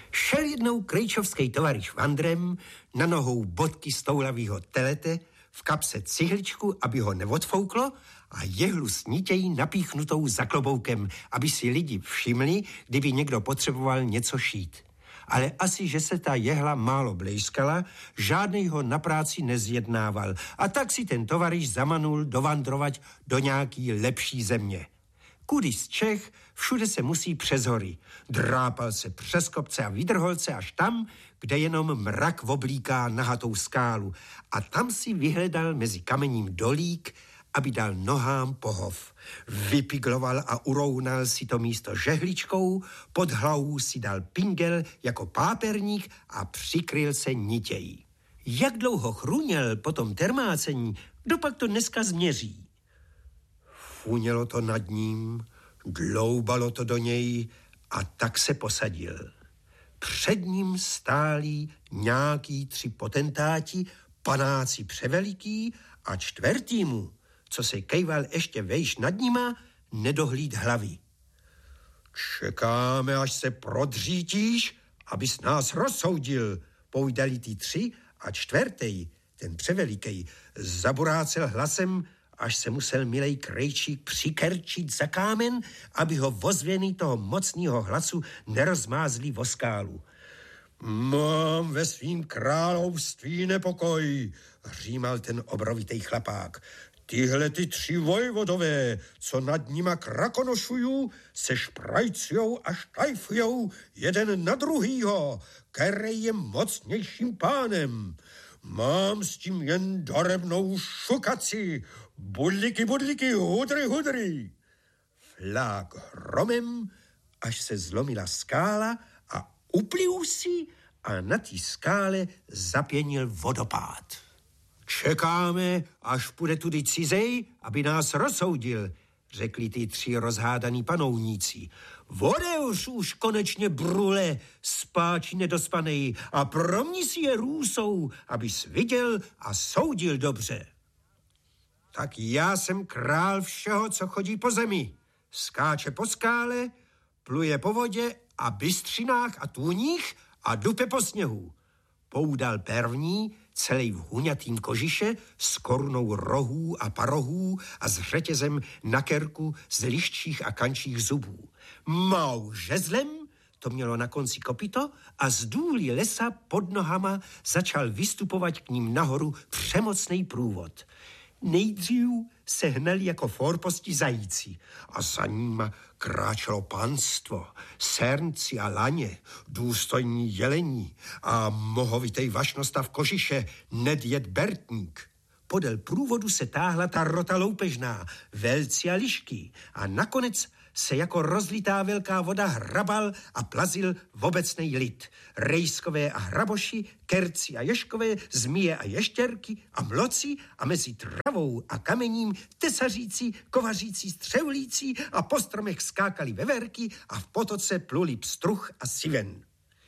Šel jednou krejčovský tovariš Vandrem, na nohou bodky z toulavýho telete, v kapse cihličku, aby ho neodfouklo, a jehlu s nitějí napíchnutou za kloboukem, aby si lidi všimli, kdyby někdo potřeboval něco šít. Ale asi, že se ta jehla málo blejskala, žádnej ho na práci nezjednával a tak si ten tovariš zamanul dovandrovat do nějaký lepší země. Kudy z Čech, všude se musí přes hory. Drápal se přes kopce a vydrholce až tam, kde jenom mrak oblíká nahatou skálu. A tam si vyhledal mezi kamením dolík, aby dal nohám pohov. Vypigloval a urounal si to místo žehličkou, pod hlavu si dal pingel jako páperník a přikryl se nitějí. Jak dlouho chruněl po tom termácení, kdopak to dneska změří. Funělo to nad ním, dloubalo to do něj a tak se posadil. Před ním stálí nějaký 3 potentáti, panáci převeliký a čtvrtýmu, co se kejval ještě vejš nad nima, nedohlíd hlavy. Čekáme, až se prodřítíš, abys nás rozsoudil, povídali ty 3 a čtvrtý, ten převelikej, zaburácel hlasem, až se musel milej krejčík přikerčit za kámen, aby ho vozvěný toho mocného hlasu nerozmázli o skálu. Mám ve svým království nepokoj, hřímal ten obrovitej chlapák. Tyhle ty 3 vojvodové, co nad nima krakonošují, se šprajcujou a štajfujou jeden na druhýho, který je mocnějším pánem. Mám s tím jen dorebnou šukaci. Budliky, hudry. Flák hromem, až se zlomila skála a upliv si a na té skále zapěnil vodopád. Čekáme, až půjde tudy cizej, aby nás rozsoudil, řekli ty 3 rozhádaný panouníci. Vodeuř už konečně brule, spáči nedospanej, a promni si je růsou, abys viděl a soudil dobře. Tak já jsem král všeho, co chodí po zemi. Skáče po skále, pluje po vodě a bystřinách a tůních a dupe po sněhu. Poudal první, celý v huňatým kožiše, s korunou rohů a parohů a s řetězem na kerku z liščích a kančích zubů. Mau žezlem, to mělo na konci kopyto, a z důlí lesa pod nohama začal vystupovat k ním nahoru přemocnej průvod. Nejdřív se hnali jako forposti zajíci a za nima kráčelo panstvo, sernci a laně, důstojní jelení a mohovitej vašnostav kožiše, nedjed bertník. Podél průvodu se táhla ta rota loupežná, velci a lišky a nakonec se jako rozlitá velká voda hrabal a plazil v obecnej lid. Rejskové a hraboši, kerci a ješkové, zmije a ještěrky a mloci a mezi travou a kamením tesařící, kovařící, střevlící a po stromech skákali veverky a v potoce pluli pstruh a siven.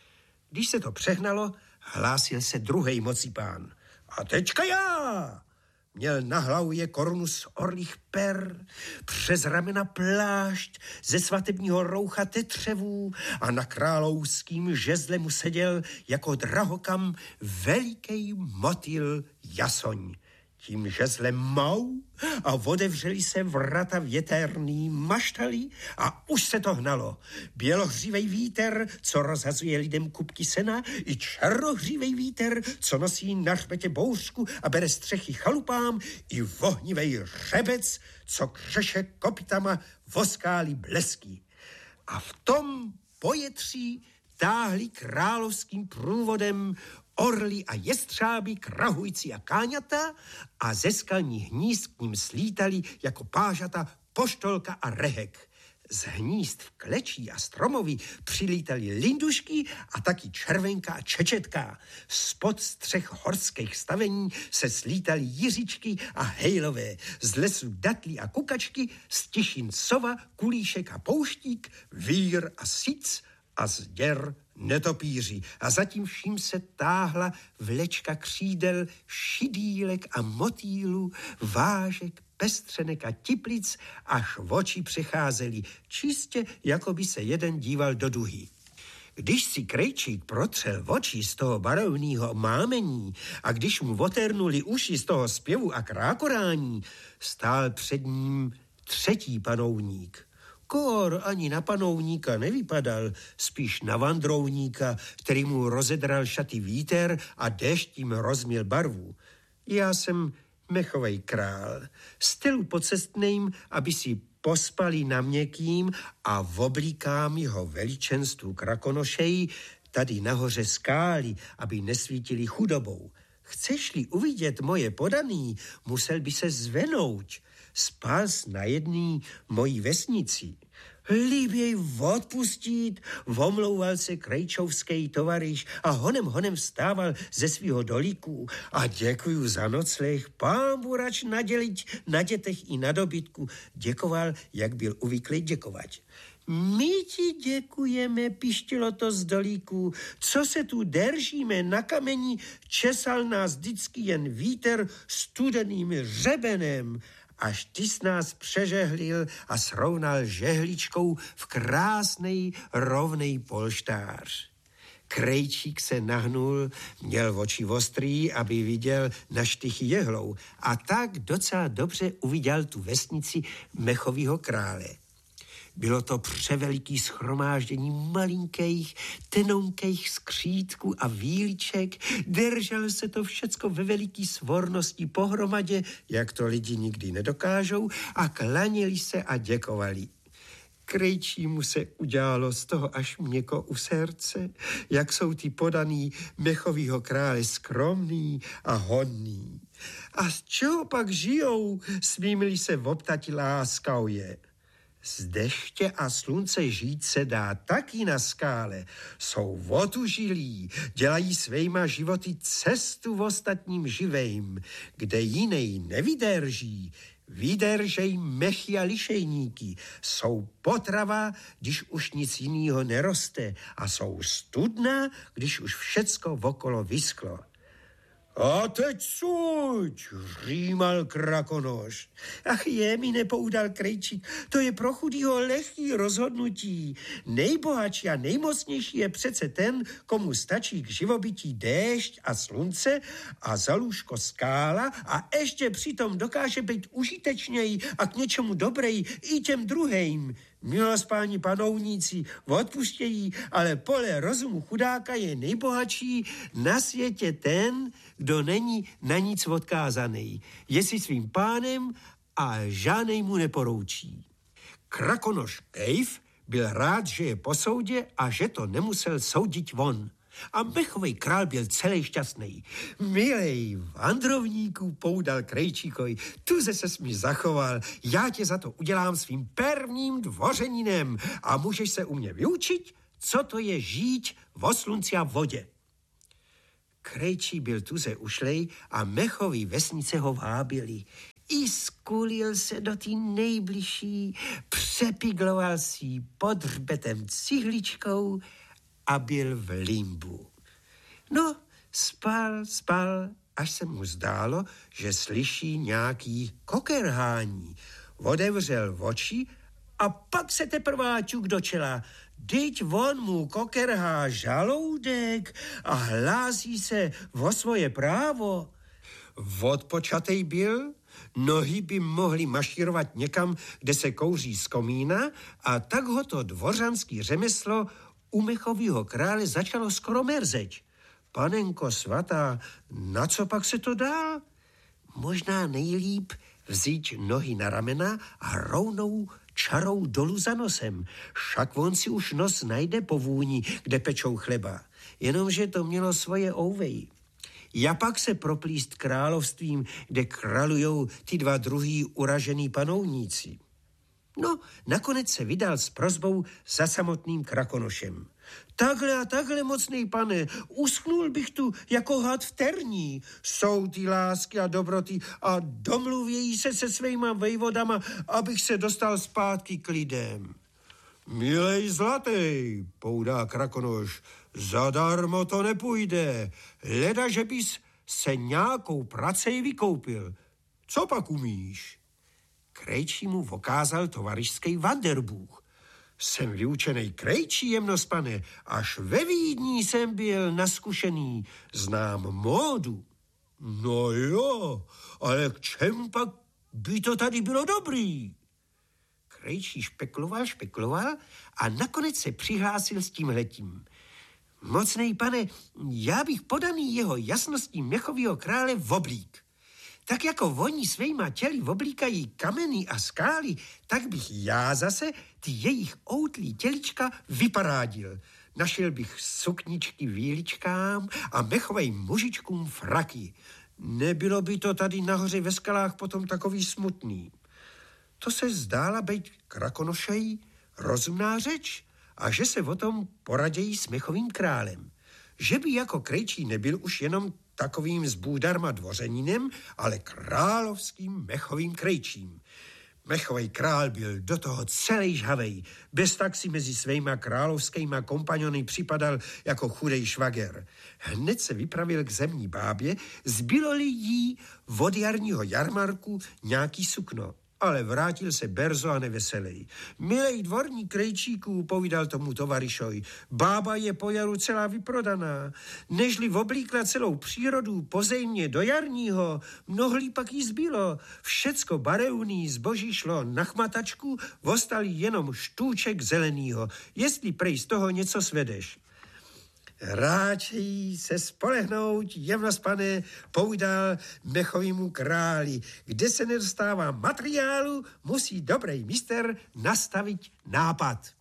Když se to přehnalo, hlásil se druhej mocipán. A teďka já! Měl na hlavě korunu z orlích per, přes ramena plášť, ze svatebního roucha tetřevů a na královským žezle mu seděl jako drahokam veliký motýl jasoň. Tím žezlem mau a otevřeli se vrata věterný maštali a už se to hnalo. Bělohřívej vítr, co rozhazuje lidem kupky sena, i černohřívej vítr, co nosí na hřbetě bouřku a bere střechy chalupám, i vohnivej řebec, co křeše kopytama voskály blesky. A v tom pojetří táhli královským průvodem orly a jestřáby, krahující a káňata a ze skalních hnízd k ním slítali jako pážata poštolka a rehek. Z hnízd v klečí a stromoví přilítali lindušky a taky červenka a čečetka. Spod střech horských stavení se slítali jiřičky a hejlové. Z lesu datlí a kukačky, z tišin sova, kulíšek a pouštík, vír a sic a z děr netopíři. A zatím vším se táhla vlečka křídel, šidílek a motýlů, vážek, pestřenek a tiplic, až v oči přecházeli, čistě jako by se jeden díval do duhy. Když si Krejčík protřel oči z toho barevného mámení a když mu oternuli uši z toho zpěvu a krákorání, stál před ním třetí panovník. Kór ani na panovníka nevypadal, spíš na vandrovníka, který mu rozedral šaty vítr a déšť jim rozměl barvu. Já jsem mechovej král, stylu pocestným, aby si pospali na měkkým a oblíkám jeho veličenstvu krakonošej tady nahoře skály, aby nesvítili chudobou. Chceš-li uvidět moje podaný, musel by se zvenouť. Spal na jedný mojí vesnici. Líběj odpustit, omlouval se krejčovský tovariš a honem vstával ze svýho dolíku. A děkuju za nocleh, pán burač nadělit na dětech i na dobytku. Děkoval, jak byl uvyklý děkovat. My ti děkujeme, pištělo to z dolíku. Co se tu držíme na kameni, česal nás vždycky jen vítr studeným řebenem, až ty s nás přežehlil a srovnal žehličkou v krásnej rovnej polštář. Krejčík se nahnul, měl oči ostrý, aby viděl na štychy jehlou a tak docela dobře uviděl tu vesnici Mechovýho krále. Bylo to převeliký shromáždění malinkých, tenonkých skřítků a víliček. Držel se to všecko ve veliký svornosti pohromadě, jak to lidi nikdy nedokážou, a klaněli se a děkovali. Krejčímu se udělalo z toho až měko u srdce, jak jsou ty podaný Mechovýho krále skromný a hodný. A z čeho pak žijou, smím-li se optati láskavě. Z deště a slunce žít se dá taky na skále. Jsou otužilí, dělají svejma životy cestu v ostatním živejm, kde jinej nevydrží. Vydržej mechy a lišejníky. Jsou potrava, když už nic jinýho neroste, a jsou studna, když už všecko okolo vyschlo. A teď suď, římal Krakonoš. Ach je, mi nepoudal Krejčík, to je pro chudýho lehký rozhodnutí. Nejbohatší a nejmocnější je přece ten, komu stačí k živobytí déšť a slunce a za lůžko skála a ještě přitom dokáže být užitečněji a k něčemu dobrej i těm druhým. Milost páni panovníci, odpuštějí, ale pole rozumu chudáka je nejbohatší na světě ten, kdo není na nic odkázaný. Je si svým pánem a žádnej mu neporoučí. Krakonoš Kejf byl rád, že je po soudě a že to nemusel soudit von. A Mechovej král byl celý šťastný. Milej vandrovníku, poudal Krejčíkovi, tuze ses mi zachoval, já tě za to udělám svým prvním dvořeninem a můžeš se u mě vyučit, co to je žít v slunci a vodě. Krejčí byl tuze ušlej a Mechový vesnice ho vábili. I skulil se do té nejbližší, přepigloval si pod hřbetem cihličkou a byl v limbu. No, spal, až se mu zdálo, že slyší nějaký kokerhání. Otevřel oči a pak se teprve ťuk do čela. Dyť von mu kokerhá žaloudek a hlásí se o svoje právo. Odpočatej byl, nohy by mohly mašírovat někam, kde se kouří z komína, a tak ho to dvořanský řemeslo u Mechovýho krále začalo skoro merzeť. Panenko svatá, na co pak se to dá? Možná nejlíp vzít nohy na ramena a rovnou čarou dolů za nosem. Však on si už nos najde po vůni, kde pečou chleba. Jenomže to mělo svoje ouvej. Ja pak se proplíst královstvím, kde králujou ty dva druhý uražený panovníci. No, nakonec se vydal s prosbou za samotným Krakonošem. Takhle, mocnej pane, uschnul bych tu jako had v terní. Jsou ty lásky a dobroty a domluvějí se svýma vejvodama, abych se dostal zpátky k lidem. Milej zlatej, poudá Krakonoš, zadarmo to nepůjde. Leda, že bys se nějakou pracej vykoupil. Co pak umíš? Krejčí mu vokázal tovarišský Vanderbůh. Jsem vyučený krejčí, jemnospane. Až ve Vídni jsem byl naskušený. Znám módu. No jo, ale k čemu pak by to tady bylo dobrý? Krejčí špekuloval a nakonec se přihlásil s tímhletím. Mocnej pane, já bych podaný jeho jasností Mechovýho krále v oblík. Tak jako oni svýma těly oblíkají kameny a skály, tak bych já zase ty jejich outlí tělička vyparádil. Našel bych sukničky víličkám a mechovým mužičkům fraky. Nebylo by to tady nahoře ve skalách potom takový smutný. To se zdála být Krakonošej rozumná řeč a že se o tom poradějí s Mechovým králem. Že by jako krejčí nebyl už jenom takovým zbůdarma dvořeninem, ale královským Mechovým krejčím. Mechovej král byl do toho celý žhavej, bez tak si mezi svýma královskýma kompanony připadal jako chudej švager. Hned se vypravil k zemní bábě, zbylo-li jí od jarního jarmarku nějaký sukno. Ale vrátil se berzo a neveselý. Milej dvorní krejčíků, povídal tomu tovarišoj, bába je po jaru celá vyprodaná. Nežli oblíkla celou přírodu pozejmě do jarního, mnohlý pak jí zbylo. Všecko barevný zboží šlo na chmatačku, ostali jenom štůček zelenýho. Jestli prej z toho něco svedeš. Ráčej se spolehnout, jemnospane, povídal Mechovýmu králi. Kde se nedostává materiálu, musí dobrý mister nastavit nápad.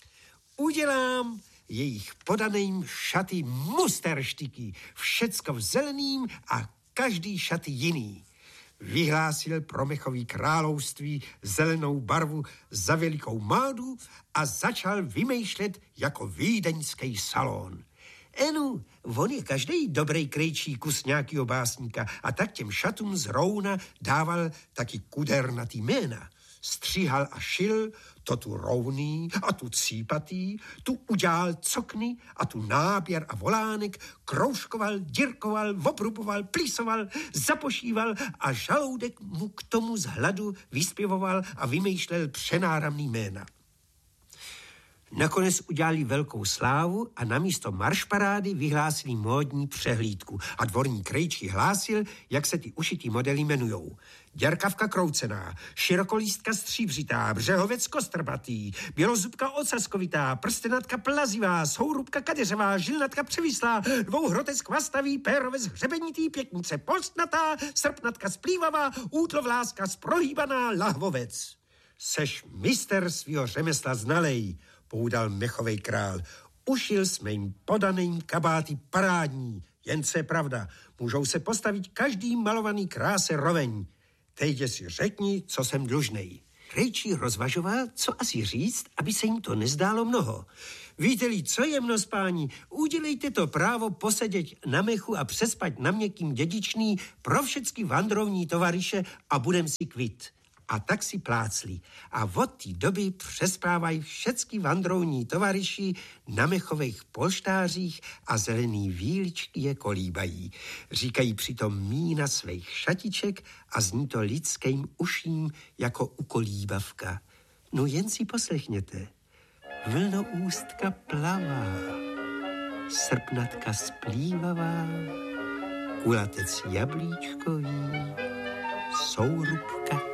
Udělám jejich podaným šaty musterštiky, všecko v zeleným a každý šaty jiný. Vyhlásil pro Mechový království zelenou barvu za velikou módu a začal vymýšlet jako vídeňský salon. Enu, on je každý dobrý krejčí kus nějakýho básníka a tak těm šatům z rouna dával taky kudernatý jména. Stříhal a šil, to tu rovný a tu cípatý, tu udělal cokny a tu náběr a volánek, kroužkoval, dirkoval, opruboval, plísoval, zapošíval a žaloudek mu k tomu z hladu vyspěvoval a vymýšlel přenáramný jména. Nakonec udělali velkou slávu a namísto maršparády vyhlásili módní přehlídku a dvorní krejčí hlásil, jak se ty ušitý modely jmenujou. Děrkavka kroucená, širokolístka stříbřitá, břehovec kostrbatý, bělozubka ocaskovitá, prstenatka plazivá, sourubka kadeřová, žilnatka převislá, dvouhrotec kvastavý, pérovec hřebenitý, pěknice postnatá, srpnatka splývavá, útlovláska sprohýbaná, lahvovec. Seš mister svýho řemesla znalej, poudal Mechovej král. Ušil jsme jim podaným kabáty parádní, jen co je pravda. Můžou se postavit každý malovaný kráse roveň. Teď si řekni, co jsem dlužnej. Krejčí rozvažoval, co asi říct, aby se jim to nezdálo mnoho. Víte-li, co jemnospáni, udělejte to právo posedět na mechu a přespat na měkkým dědičný pro všecky vandrovní tovariše a budem si kvit. A tak si plácli. A od té doby přespávají všecky vandrovní tovariši na mechových polštářích a zelený víličky je kolíbají. Říkají přitom mína svých šatiček a zní to lidským uším jako ukolíbavka. No jen si poslechněte. Vlnoústka plavá, srpnatka splývavá, kulatec jablíčkový, sourubka